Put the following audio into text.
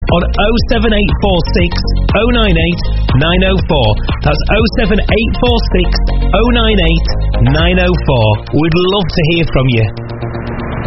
on 07846 098 904. That's 07846 098 904. We'd love to hear from you.